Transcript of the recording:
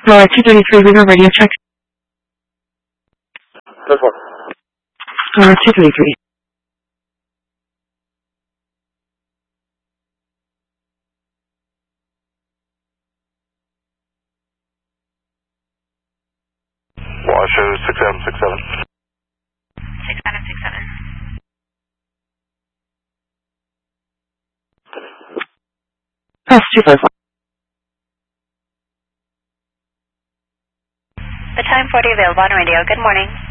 Alright, 233, we got radio check. This one. 233. Washoe 6767. 6767. Pass 251. The time 40 available on radio. Good morning.